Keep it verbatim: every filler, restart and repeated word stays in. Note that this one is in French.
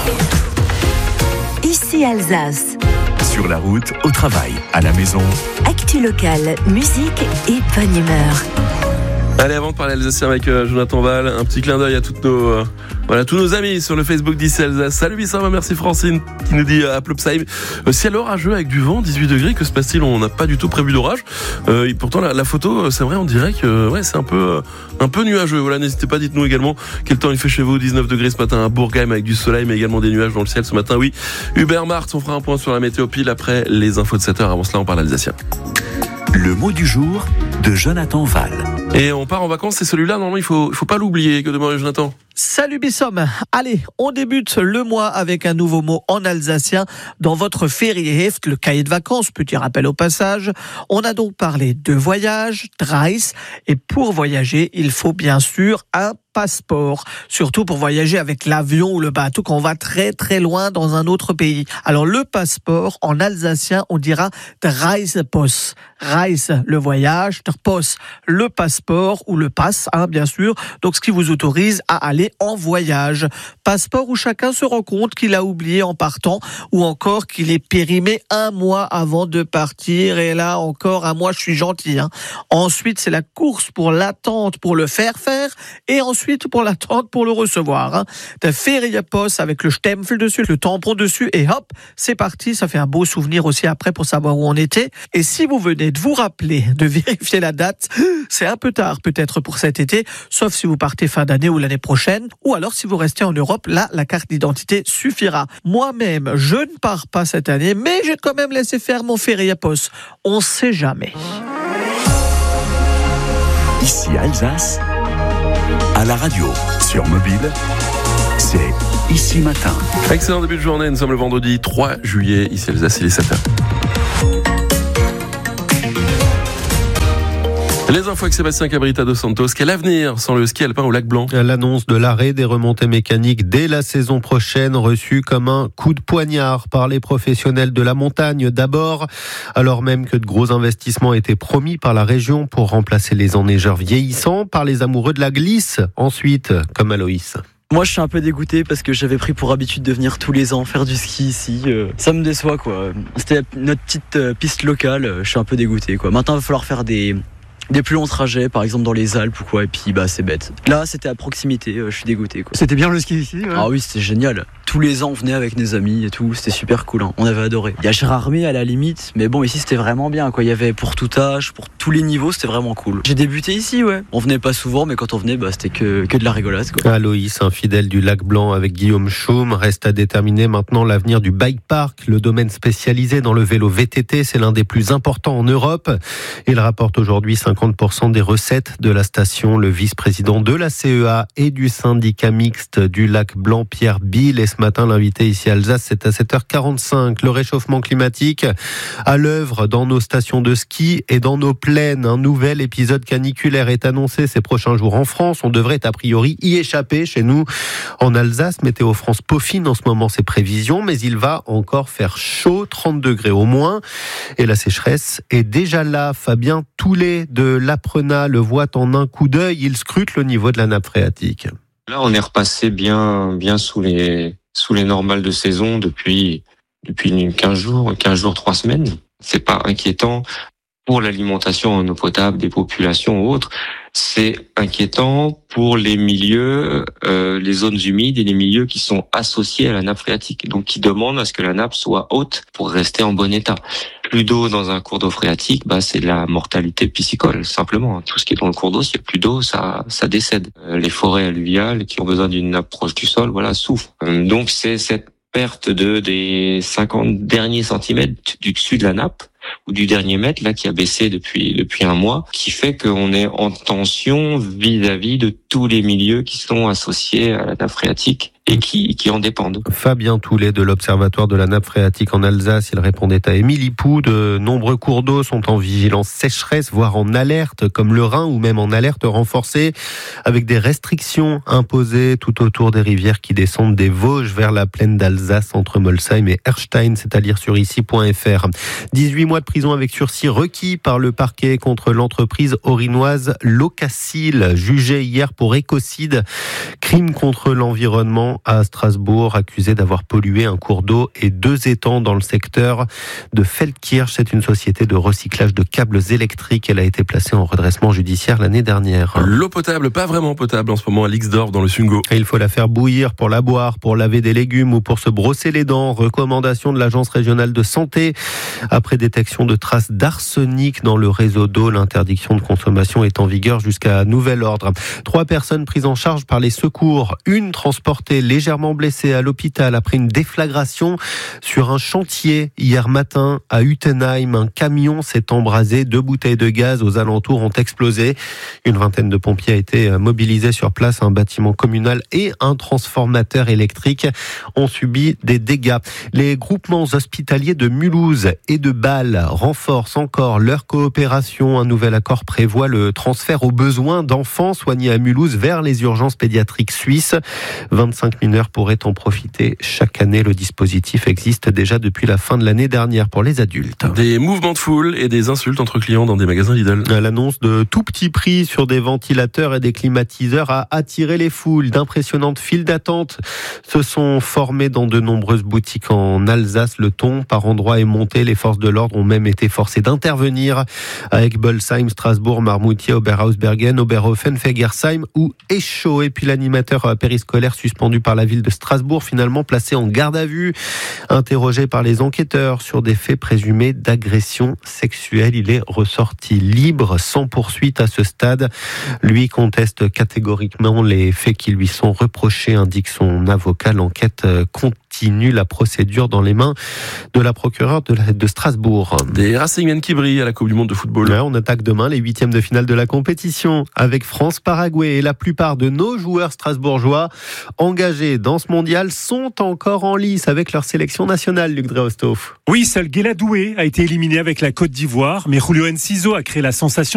Ici Alsace. Sur la route, au travail, à la maison. Actu locale, musique et bonne humeur. Allez, avant de parler alsacien avec euh, Jonathan Val, un petit clin d'œil à toutes nos, euh, voilà, tous nos amis sur le Facebook d'Ici Alsace. Salut Bissam, merci Francine qui nous dit euh, à Plopsheim. Euh, ciel orageux avec du vent, dix-huit degrés, que se passe-t-il? On n'a pas du tout prévu d'orage. Euh, et pourtant la, la photo, c'est vrai, on dirait que euh, ouais, c'est un peu, euh, un peu nuageux. Voilà, n'hésitez pas, dites-nous également quel temps il fait chez vous. dix-neuf degrés ce matin à Bourgheim avec du soleil, mais également des nuages dans le ciel ce matin. Oui, Hubert Martz, on fera un point sur la météo pile après les infos de sept heures. Avant cela, on parle alsacien. Le mot du jour de Jonathan Val. Et on part en vacances, c'est celui-là, normalement il faut, il faut pas l'oublier. Que demande Jonathan? Salut Bissom. Allez, on débute le mois avec un nouveau mot en alsacien dans votre Ferieheft, le cahier de vacances, petit rappel au passage. On a donc parlé de voyage, Dreis, et pour voyager, il faut bien sûr un passeport, surtout pour voyager avec l'avion ou le bateau quand on va très très loin dans un autre pays. Alors le passeport, en alsacien, on dira Reisepass. Reise, le voyage, Pass, le passeport ou le pass, hein, bien sûr. Donc ce qui vous autorise à aller en voyage. Passeport où chacun se rend compte qu'il a oublié en partant ou encore qu'il est périmé un mois avant de partir. Et là encore, un mois, je suis gentil. Hein. Ensuite, c'est la course pour l'attente pour le faire faire et ensuite pour l'attente pour le recevoir. Hein. T'as Feriapost avec le Stempel dessus, le tampon dessus et hop, c'est parti. Ça fait un beau souvenir aussi après pour savoir où on était. Et si vous venez de vous rappeler de vérifier la date, c'est un peu tard peut-être pour cet été, sauf si vous partez fin d'année ou l'année prochaine. Ou alors, si vous restez en Europe, là, la carte d'identité suffira. Moi-même, je ne pars pas cette année, mais j'ai quand même laissé faire mon Feriapost. On sait jamais. Ici Alsace, à la radio, sur mobile, c'est Ici Matin. Excellent début de journée, nous sommes le vendredi trois juillet, ici Alsace, il est sept heures. Les infos avec Sébastien Cabrita dos Santos. Quel avenir sans le ski alpin au lac Blanc? L'annonce de l'arrêt des remontées mécaniques dès la saison prochaine reçue comme un coup de poignard par les professionnels de la montagne d'abord, alors même que de gros investissements étaient promis par la région pour remplacer les enneigeurs vieillissants, par les amoureux de la glisse ensuite, comme Aloïs. Moi je suis un peu dégoûté parce que j'avais pris pour habitude de venir tous les ans faire du ski ici. Euh, ça me déçoit quoi. C'était notre petite euh, piste locale, je suis un peu dégoûté quoi. Maintenant il va falloir faire des... des plus longs trajets, par exemple dans les Alpes ou quoi, et puis bah c'est bête. Là c'était à proximité, euh, je suis dégoûté quoi. C'était bien le ski ici, ouais. Ah oui, c'était génial. Tous les ans on venait avec nos amis et tout, c'était super cool, hein. On avait adoré. Il y a Gérardmer à la limite, mais bon ici c'était vraiment bien quoi. Il y avait pour tout âge, pour tous les niveaux, c'était vraiment cool. J'ai débuté ici, ouais. On venait pas souvent, mais quand on venait, bah c'était que, que de la rigolade quoi. Aloïs, un fidèle du lac Blanc avec Guillaume Chaume, reste à déterminer maintenant l'avenir du bike park, le domaine spécialisé dans le vélo V T T. C'est l'un des plus importants en Europe. Il rapporte aujourd'hui cinquante pour cent des recettes de la station. Le vice-président de la C E A et du syndicat mixte du lac Blanc, Pierre Bill, et ce matin l'invité ici à Alsace, c'est à sept heures quarante-cinq. Le réchauffement climatique à l'œuvre dans nos stations de ski et dans nos plaines. Un nouvel épisode caniculaire est annoncé ces prochains jours en France. On devrait a priori y échapper chez nous en Alsace. Météo France peaufine en ce moment ses prévisions, mais il va encore faire chaud, trente degrés au moins. Et la sécheresse est déjà là. Fabien Toulet de l'Aprenat le voit en un coup d'œil. Il scrute le niveau de la nappe phréatique. Là, on est repassé bien, bien sous les, sous les normales de saison depuis, depuis quinze jours, quinze jours, trois semaines. C'est pas inquiétant pour l'alimentation en eau potable des populations ou autres. C'est inquiétant pour les milieux, euh, les zones humides et les milieux qui sont associés à la nappe phréatique. Donc, qui demandent à ce que la nappe soit haute pour rester en bon état. Plus d'eau dans un cours d'eau phréatique, bah, c'est de la mortalité piscicole, simplement. Tout ce qui est dans le cours d'eau, s'il n'y a plus d'eau, ça, ça décède. Euh, les forêts alluviales qui ont besoin d'une nappe proche du sol, voilà, souffrent. Euh, donc, c'est cette perte de, des cinquante derniers centimètres du dessus de la nappe, ou du dernier mètre, là, qui a baissé depuis, depuis un mois, qui fait qu'on est en tension vis-à-vis de tous les milieux qui sont associés à la nappe phréatique et qui, qui en dépendent. Fabien Toulet de l'Observatoire de la nappe phréatique en Alsace, il répondait à Émilie Pou. De nombreux cours d'eau sont en vigilance sécheresse, voire en alerte, comme le Rhin, ou même en alerte renforcée, avec des restrictions imposées tout autour des rivières qui descendent des Vosges vers la plaine d'Alsace entre Molsheim et Erstein, c'est à dire sur ici point f r. dix-huit mois de prison avec sursis requis par le parquet contre l'entreprise orinoise Locacil, jugée hier pour écocide, crime contre l'environnement. ans à Strasbourg, accusée d'avoir pollué un cours d'eau et deux étangs dans le secteur de Feldkirch. C'est une société de recyclage de câbles électriques. Elle a été placée en redressement judiciaire l'année dernière. L'eau potable, pas vraiment potable en ce moment à Lixdorf dans le Sungo. Et il faut la faire bouillir pour la boire, pour laver des légumes ou pour se brosser les dents. Recommandation de l'Agence régionale de santé. Après détection de traces d'arsenic dans le réseau d'eau, l'interdiction de consommation est en vigueur jusqu'à nouvel ordre. Trois personnes prises en charge par les secours. Une transportée légèrement blessée à l'hôpital après une déflagration sur un chantier hier matin à Utenheim. Un camion s'est embrasé. Deux bouteilles de gaz aux alentours ont explosé. Une vingtaine de pompiers a été mobilisés sur place. Un bâtiment communal et un transformateur électrique ont subi des dégâts. Les groupements hospitaliers de Mulhouse et de Bâle renforcent encore leur coopération. Un nouvel accord prévoit le transfert aux besoins d'enfants soignés à Mulhouse vers les urgences pédiatriques suisses. vingt-cinq mineurs pourraient en profiter chaque année. Le dispositif existe déjà depuis la fin de l'année dernière pour les adultes. Des mouvements de foule et des insultes entre clients dans des magasins Lidl. L'annonce de tout petits prix sur des ventilateurs et des climatiseurs a attiré les foules. D'impressionnantes files d'attente se sont formées dans de nombreuses boutiques en Alsace. Le ton par endroits est monté. Les forces de l'ordre ont même été forcées d'intervenir avec Bolsheim, Strasbourg, Marmoutier, Oberhausbergen, Oberhofen, Fegersheim ou Eschau. Et puis l'animateur périscolaire suspendu par la ville de Strasbourg, finalement placé en garde à vue, interrogé par les enquêteurs sur des faits présumés d'agression sexuelle. Il est ressorti libre, sans poursuite à ce stade. Lui conteste catégoriquement les faits qui lui sont reprochés, indique son avocat. L'enquête continue, la procédure dans les mains de la procureure de, la, de Strasbourg. Des Racingmen qui brillent à la Coupe du Monde de football. Ouais, on attaque demain les huitièmes de finale de la compétition avec France-Paraguay. Et la plupart de nos joueurs strasbourgeois engagés dans ce mondial sont encore en lice avec leur sélection nationale, Luc Dreostov. Oui, seul Guéla Doué a été éliminé avec la Côte d'Ivoire, mais Julio Enciso a créé la sensation